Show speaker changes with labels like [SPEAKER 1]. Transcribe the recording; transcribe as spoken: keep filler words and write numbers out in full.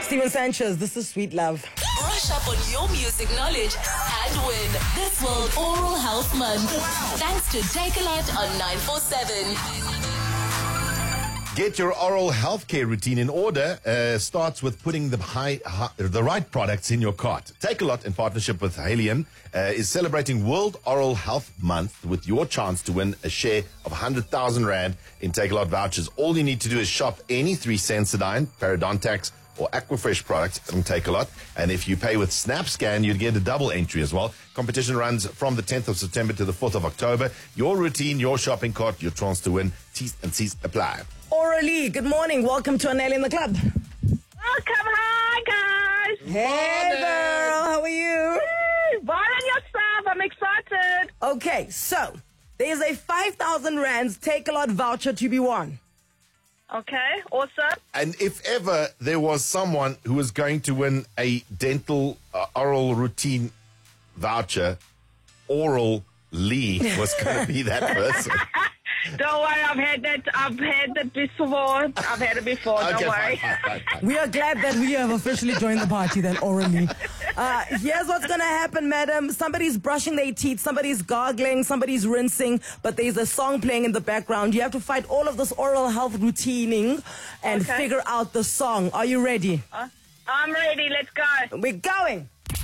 [SPEAKER 1] Steven Sanchez, this is Sweet Love.
[SPEAKER 2] Brush up on your music knowledge and win this World Oral Health Month. Thanks to Takealot on nine four seven.
[SPEAKER 3] Get your oral healthcare routine in order. Uh, starts with putting the high, high, the right products in your cart. Takealot, in partnership with Haleon, uh, is celebrating World Oral Health Month with your chance to win a share of one hundred thousand rand in Takealot vouchers. All you need to do is shop any three Sensodyne, Parodontax, or Aquafresh products from Takealot. And if you pay with SnapScan, you'd get a double entry as well. Competition runs from the tenth of September to the fourth of October. Your routine, your shopping cart, your chance to win. T's and C's apply.
[SPEAKER 1] Oralee, good morning. Welcome to Anel in the Club.
[SPEAKER 4] Welcome, hi guys.
[SPEAKER 1] Hey girl, how are you?
[SPEAKER 4] Well on yourself, I'm excited.
[SPEAKER 1] Okay, so there's a five thousand rands Takealot voucher to be won.
[SPEAKER 4] Okay, awesome.
[SPEAKER 3] And if ever there was someone who was going to win a dental uh, oral routine voucher, Oral Lee was going to be that person.
[SPEAKER 4] Don't worry, I've had that. I've had that before. I've had it before.
[SPEAKER 3] Okay,
[SPEAKER 4] Don't worry.
[SPEAKER 3] fine, fine, fine, fine.
[SPEAKER 1] We are glad that we have officially joined the party then, Oralee. Uh, here's what's going to happen, madam. Somebody's brushing their teeth, somebody's gargling, somebody's rinsing, but there's a song playing in the background. You have to fight all of this oral health routining and
[SPEAKER 4] Okay.
[SPEAKER 1] figure out the song. Are you ready?
[SPEAKER 4] Uh, I'm ready. Let's go.
[SPEAKER 1] We're going.